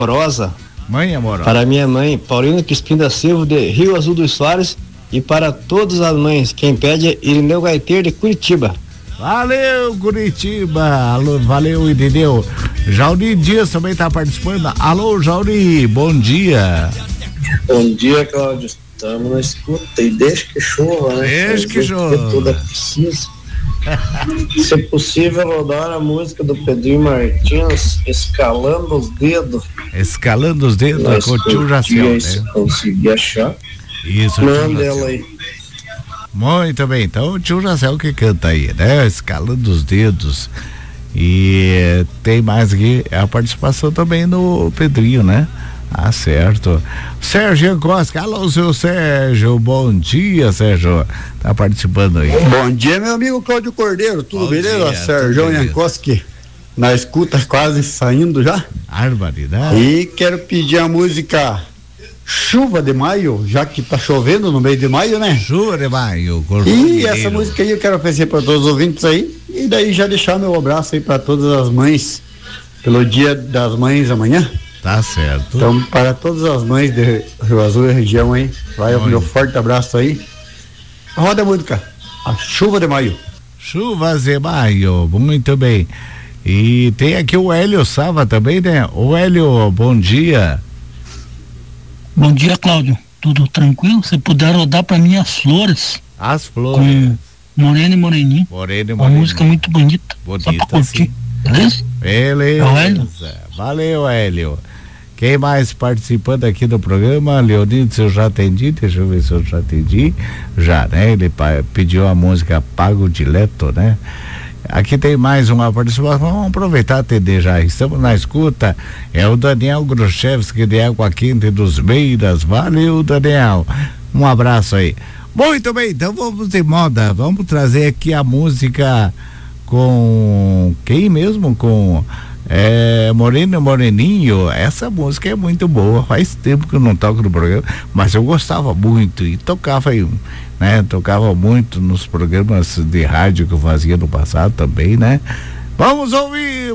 amorosa. Mãe amorosa. Para minha mãe, Paulina Crispim da Silva, de Rio Azul dos Soares, e para todas as mães. Quem pede é Irineu Gaiteiro, de Curitiba. Valeu, Curitiba. Alô, valeu, Irineu. Jauri Dias também está participando. Alô, Jauri, bom dia. Bom dia, Cláudio. Estamos na escuta e desde que chova, né? Desde que chova. Tudo é preciso. Se possível, rodar a música do Pedrinho Martins, Escalando os Dedos. Escalando os Dedos, com o tio Jaciel, né? Consegui achar. Isso, manda ela aí. Muito bem, então o tio Jaciel que canta aí, né? Escalando os Dedos. E tem mais aqui a participação também no Pedrinho, né? Ah, certo. Sérgio Costa, alô, seu Sérgio, bom dia, Sérgio, tá participando aí. Bom dia, meu amigo Cláudio Cordeiro, tudo beleza? Sérgio Jankoski, na escuta, quase saindo já. Barbaridade. E quero pedir a música Chuva de Maio, já que tá chovendo no mês de maio, né? Chuva de Maio. E essa música aí eu quero oferecer para todos os ouvintes aí, e daí já deixar meu abraço aí para todas as mães, pelo Dia das Mães amanhã. Tá certo. Então, para todas as mães de Rio Azul e região aí, vai o meu forte abraço aí. Roda a música, a Chuva de Maio. Chuvas de Maio, muito bem. E tem aqui o Hélio Sava também, né? O Hélio, bom dia. Bom dia, Cláudio. Tudo tranquilo? Se puder rodar para mim as flores. As flores. Com Morena e Moreninho. Morena e Moreninho. Uma música muito bonita. Bonita, só pra curtir. sim. Beleza? Beleza. É o Hélio. Valeu, Hélio. Quem mais participando aqui do programa? Leonido, se eu já atendi, deixa eu ver se eu já atendi. Já, né? Ele pediu a música Pago Dileto, né? Aqui tem mais uma participação, vamos aproveitar e atender já, estamos na escuta, é o Daniel Gruszewski de Água Quente dos Beiras. Valeu, Daniel, um abraço aí. Muito bem, então vamos de moda, vamos trazer aqui a música com quem mesmo? Com Moreno e Moreninho. Essa música é muito boa, faz tempo que eu não toco no programa, mas eu gostava muito e tocava aí, né? Tocava muito nos programas de rádio que eu fazia no passado também, né? Vamos ouvir